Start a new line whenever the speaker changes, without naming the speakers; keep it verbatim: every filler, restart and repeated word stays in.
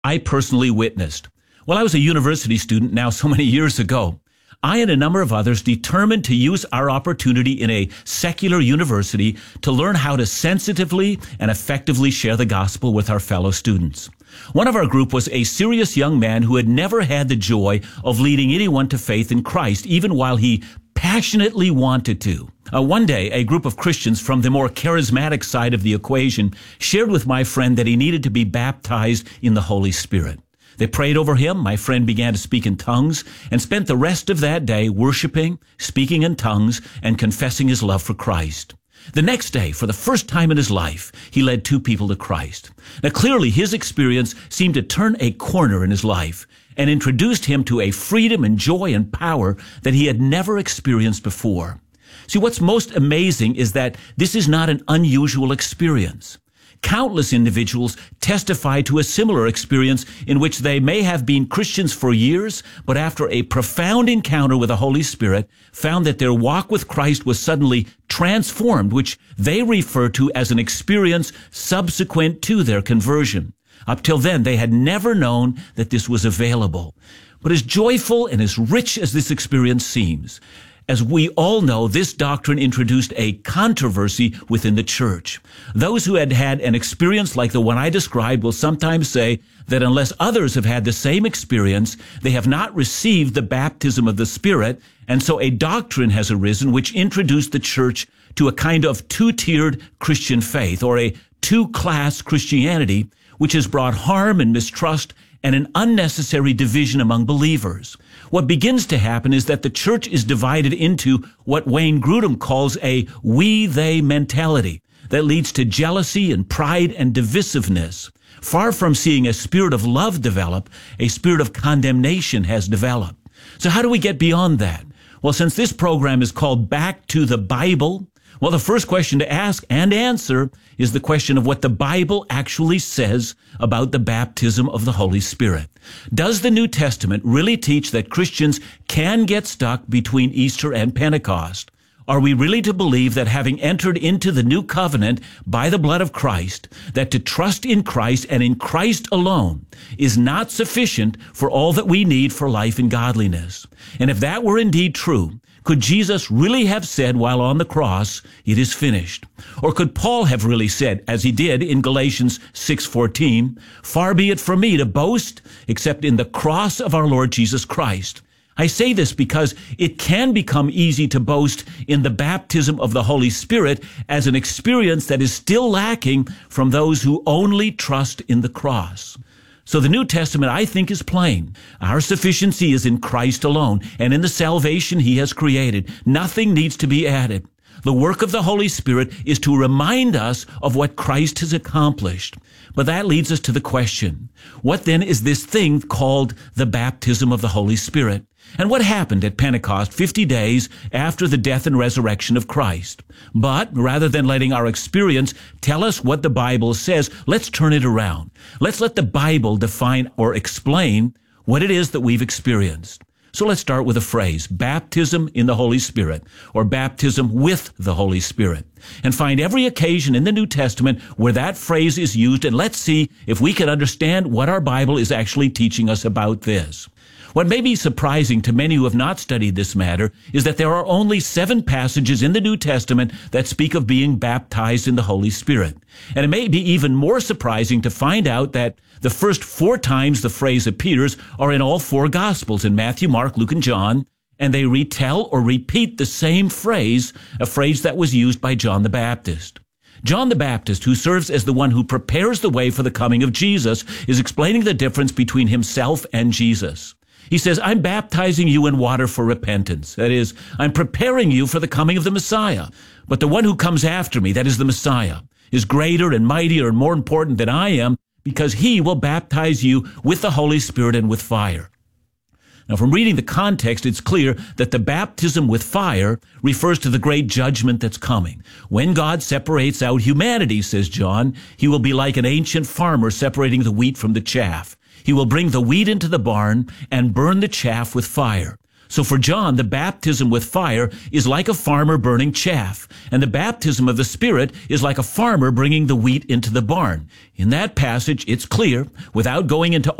I personally witnessed. Well, I was a university student now so many years ago. I and a number of others determined to use our opportunity in a secular university to learn how to sensitively and effectively share the gospel with our fellow students. One of our group was a serious young man who had never had the joy of leading anyone to faith in Christ, even while he passionately wanted to. Uh, one day, a group of Christians from the more charismatic side of the equation shared with my friend that he needed to be baptized in the Holy Spirit. They prayed over him. My friend began to speak in tongues and spent the rest of that day worshiping, speaking in tongues, and confessing his love for Christ. The next day, for the first time in his life, he led two people to Christ. Now, clearly, his experience seemed to turn a corner in his life and introduced him to a freedom and joy and power that he had never experienced before. See, what's most amazing is that this is not an unusual experience. Countless individuals testify to a similar experience in which they may have been Christians for years, but after a profound encounter with the Holy Spirit, found that their walk with Christ was suddenly transformed, which they refer to as an experience subsequent to their conversion. Up till then, they had never known that this was available. But as joyful and as rich as this experience seems, as we all know, this doctrine introduced a controversy within the church. Those who had had an experience like the one I described will sometimes say that unless others have had the same experience, they have not received the baptism of the Spirit, and so a doctrine has arisen which introduced the church to a kind of two-tiered Christian faith, or a two-class Christianity, which has brought harm and mistrust and an unnecessary division among believers. What begins to happen is that the church is divided into what Wayne Grudem calls a we-they mentality that leads to jealousy and pride and divisiveness. Far from seeing a spirit of love develop, a spirit of condemnation has developed. So how do we get beyond that? Well, since this program is called Back to the Bible, well, the first question to ask and answer is the question of what the Bible actually says about the baptism of the Holy Spirit. Does the New Testament really teach that Christians can get stuck between Easter and Pentecost? Are we really to believe that having entered into the new covenant by the blood of Christ, that to trust in Christ and in Christ alone is not sufficient for all that we need for life and godliness? And if that were indeed true, could Jesus really have said while on the cross, "It is finished"? Or could Paul have really said, as he did in Galatians six fourteen, "Far be it from me to boast except in the cross of our Lord Jesus Christ"? I say this because it can become easy to boast in the baptism of the Holy Spirit as an experience that is still lacking from those who only trust in the cross. So the New Testament, I think, is plain. Our sufficiency is in Christ alone and in the salvation he has created. Nothing needs to be added. The work of the Holy Spirit is to remind us of what Christ has accomplished. But that leads us to the question, what then is this thing called the baptism of the Holy Spirit? And what happened at Pentecost fifty days after the death and resurrection of Christ? But rather than letting our experience tell us what the Bible says, let's turn it around. Let's let the Bible define or explain what it is that we've experienced. So let's start with a phrase, baptism in the Holy Spirit, or baptism with the Holy Spirit, and find every occasion in the New Testament where that phrase is used, and let's see if we can understand what our Bible is actually teaching us about this. What may be surprising to many who have not studied this matter is that there are only seven passages in the New Testament that speak of being baptized in the Holy Spirit. And it may be even more surprising to find out that the first four times the phrase appears are in all four Gospels, in Matthew, Mark, Luke, and John, and they retell or repeat the same phrase, a phrase that was used by John the Baptist. John the Baptist, who serves as the one who prepares the way for the coming of Jesus, is explaining the difference between himself and Jesus. He says, I'm baptizing you in water for repentance. That is, I'm preparing you for the coming of the Messiah. But the one who comes after me, that is the Messiah, is greater and mightier and more important than I am, because he will baptize you with the Holy Spirit and with fire. Now, from reading the context, it's clear that the baptism with fire refers to the great judgment that's coming. When God separates out humanity, says John, he will be like an ancient farmer separating the wheat from the chaff. He will bring the wheat into the barn and burn the chaff with fire. So for John, the baptism with fire is like a farmer burning chaff, and the baptism of the Spirit is like a farmer bringing the wheat into the barn. In that passage, it's clear, without going into